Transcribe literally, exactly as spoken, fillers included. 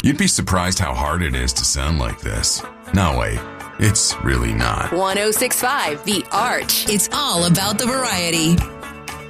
You'd be surprised how hard it is to sound like this. No, wait, it's really not. one oh six point five The Arch. It's all about the variety.